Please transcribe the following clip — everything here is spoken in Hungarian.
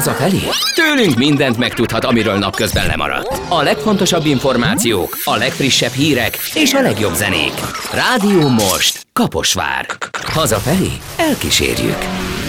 Hazafelé? Tőlünk mindent megtudhat, amiről napközben lemaradt. A legfontosabb információk, a legfrissebb hírek és a legjobb zenék. Rádió Most, Kaposvár. Hazafelé elkísérjük.